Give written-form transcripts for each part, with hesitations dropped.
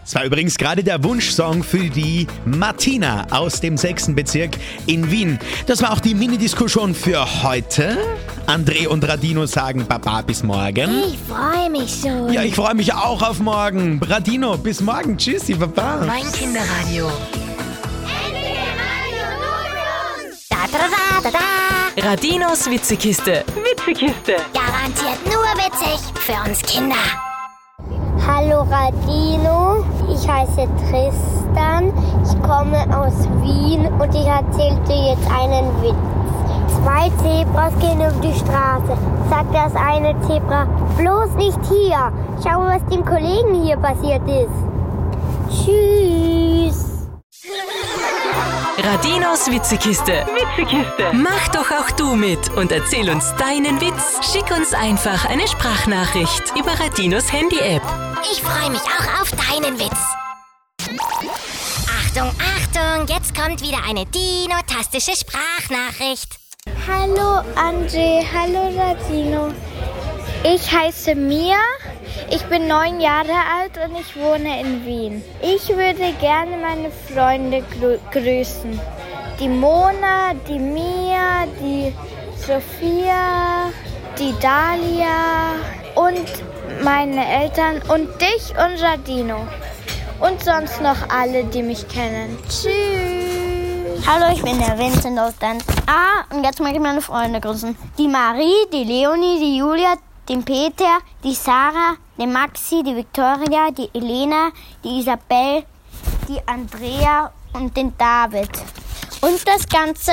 Das war übrigens gerade der Wunschsong für die Martina aus dem 6. Bezirk in Wien. Das war auch die Minidisco schon für heute. André und Radino sagen Baba bis morgen. Ich freue mich schon. Ja, ich freue mich auch auf morgen. Radino, bis morgen. Tschüssi, Baba. Mein Kinderradio. Da, da, da, da, da. Radinos Witzekiste. Garantiert nur witzig für uns Kinder. Hallo Radino, ich heiße Tristan, ich komme aus Wien und ich erzähle dir jetzt einen Witz. 2 Zebras gehen über die Straße. Sagt das eine Zebra, bloß nicht hier. Schau, was dem Kollegen hier passiert ist. Tschüss. Radinos Witzekiste. Mach doch auch du mit und erzähl uns deinen Witz. Schick uns einfach eine Sprachnachricht über Radinos Handy-App. Ich freue mich auch auf deinen Witz. Achtung, Achtung, jetzt kommt wieder eine dinotastische Sprachnachricht. Hallo André, hallo Radino. Ich heiße Mia, ich bin 9 Jahre alt und ich wohne in Wien. Ich würde gerne meine Freunde grüßen. Die Mona, die Mia, die Sophia, die Dalia und meine Eltern und dich und Radino. Und sonst noch alle, die mich kennen. Tschüss. Hallo, ich bin der Vincent aus Danz. Und jetzt möchte ich meine Freunde grüßen. Die Marie, die Leonie, die Julia, den Peter, die Sarah, den Maxi, die Victoria, die Elena, die Isabel, die Andrea und den David. Und das ganze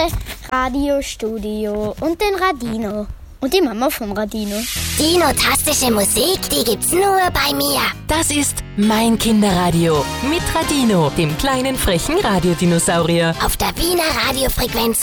Radiostudio und den Radino. Und die Mama vom Radino. Dinotastische Musik, die gibt's nur bei mir. Das ist Mein Kinderradio mit Radino, dem kleinen frechen Radiodinosaurier. Auf der Wiener Radiofrequenz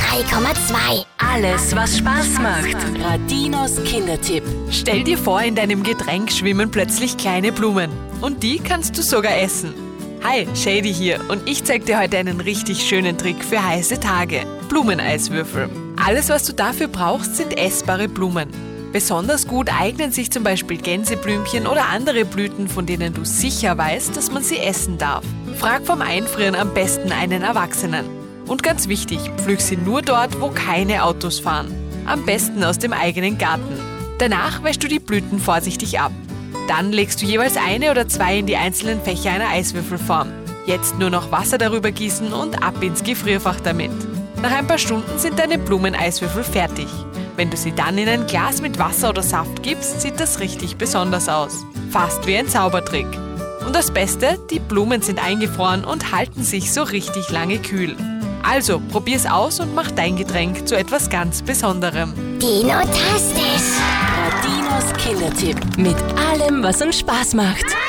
103,2. Alles, was Spaß macht. Radinos Kindertipp. Stell dir vor, in deinem Getränk schwimmen plötzlich kleine Blumen. Und die kannst du sogar essen. Hi, Shady hier und ich zeig dir heute einen richtig schönen Trick für heiße Tage. Blumeneiswürfel. Alles, was du dafür brauchst, sind essbare Blumen. Besonders gut eignen sich zum Beispiel Gänseblümchen oder andere Blüten, von denen du sicher weißt, dass man sie essen darf. Frag vom Einfrieren am besten einen Erwachsenen. Und ganz wichtig, pflück sie nur dort, wo keine Autos fahren. Am besten aus dem eigenen Garten. Danach wäschst du die Blüten vorsichtig ab. Dann legst du jeweils 1 oder 2 in die einzelnen Fächer einer Eiswürfelform. Jetzt nur noch Wasser darüber gießen und ab ins Gefrierfach damit. Nach ein paar Stunden sind deine Blumeneiswürfel fertig. Wenn du sie dann in ein Glas mit Wasser oder Saft gibst, sieht das richtig besonders aus. Fast wie ein Zaubertrick. Und das Beste, die Blumen sind eingefroren und halten sich so richtig lange kühl. Also, probier's aus und mach dein Getränk zu etwas ganz Besonderem. Dinotastisch. Radinos Kindertipp. Mit allem, was uns Spaß macht.